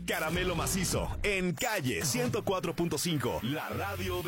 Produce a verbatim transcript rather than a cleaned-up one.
Caramelo Macizo, en Calle ciento cuatro punto cinco, la radio de